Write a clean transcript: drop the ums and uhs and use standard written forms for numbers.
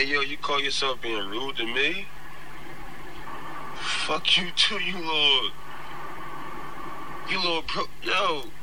Hey, yo, you call yourself being rude to me? Fuck you too, you little bro. Yo.